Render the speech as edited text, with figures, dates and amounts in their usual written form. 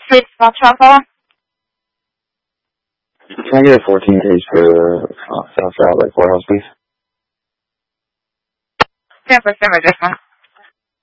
Street Foxtrot Paula. Can I get a 14 case for South Outlet Courthouse, please? 10% adjustment.